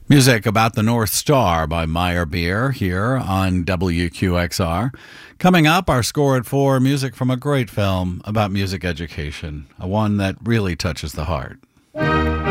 Music about the North Star by Meyerbeer here on WQXR. Coming up, our score at 4, music from a great film about music education, one that really touches the heart.